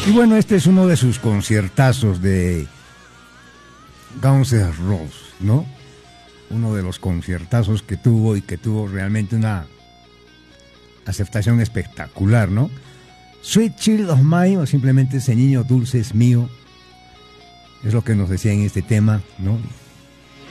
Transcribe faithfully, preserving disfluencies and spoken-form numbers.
Y bueno, este es uno de sus conciertazos de Guns N' Roses, ¿no? Uno de los conciertazos que tuvo y que tuvo realmente una aceptación espectacular, ¿no? Sweet Child of Mine, o simplemente Ese niño dulce es mío, es lo que nos decía en este tema, ¿no?